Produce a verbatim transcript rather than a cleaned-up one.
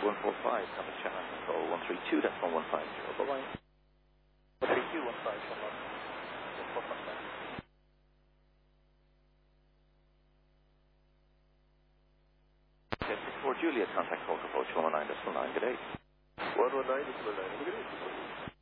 one four five, contact channel control one three two decimal one five zero. Bye-bye. one three two one five zero. one four five. For Juliet, contact call approach one one nine decimal nine. Good day. one one nine decimal nine. Good day.